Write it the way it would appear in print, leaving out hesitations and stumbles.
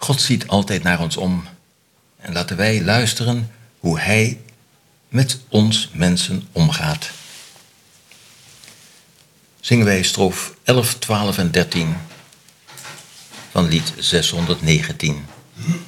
God ziet altijd naar ons om. En laten wij luisteren hoe Hij met ons mensen omgaat. Zingen wij strof 11, 12 en 13 van lied 619.